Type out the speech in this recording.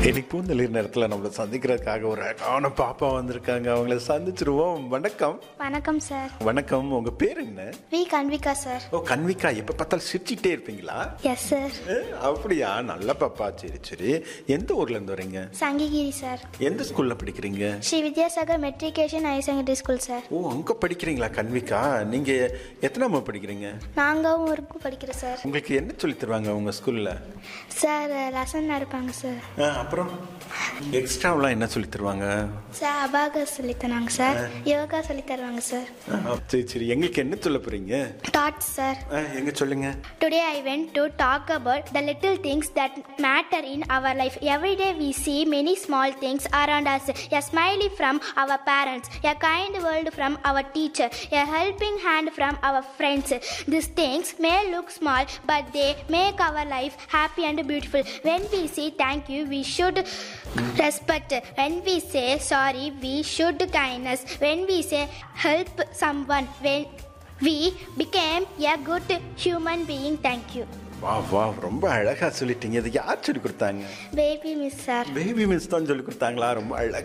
இன்னைக்கு பூந்தளிர் நேரத்தில் நம்மளை சந்திக்கிறதுக்காக ஒரு அழகான பாப்பா வந்திருக்காங்க. அவங்கள சந்திச்சிருவோம். வணக்கம். வணக்கம் சார். வணக்கம். உங்க பேர் என்ன? We கன்விகா sir. ஓ, கன்விகா. எப்ப பார்த்தாலும் சிரிச்சுட்டே இருப்பீங்களா? Yes sir. அப்படியா? நல்ல பாப்பா. சரி சரி. எந்த ஊர்ல இருந்து வரீங்க? சங்கிகிரி சார். எந்த ஸ்கூல்ல படிக்கிறீங்க? Sri Vidyasagar matriculation higher secondary school sir. ஓ, அங்க படிக்கிறீங்களா கன்விகா? நீங்க எத்தனாம படிக்கிறீங்க? நாங்கள் ஊருக்கு படிக்கிறோம் சார். உங்களுக்கு என்ன சொல்லி தருவாங்க உங்க ஸ்கூல்ல? சார் லெசன் நடப்பாங்க சார். அப்புறம் எக்ஸ்ட்ராவெல்லாம் என்ன சொல்லி தருவாங்க? சார் அபாகஸ் சொல்லி தராங்க சார். யோகா சொல்லி தருவாங்க சார். சரி சரி. எங்களுக்கு என்ன சொல்ல போறீங்க? Thoughts sir. எங்க சொல்லுங்க. Today I went to talk about the little things that matter in our life. Every day we see many small things around us. A smiley from our parents, a kind word from our teacher, a helping hand from our friends. These things may look small, but they make our life happy and beautiful. When we say thank you, we should respect. When we say sorry, we should kindness. When we say help someone, when we became a good human being. Thank you. வா வா, ரொம்ப அழகா சொல்லிட்டீங்க. இது யார் சொல்லி கொடுத்தாங்க? Baby miss sir. Baby miss தான் சொல்லி கொடுத்தாங்களா? ரொம்ப அழகா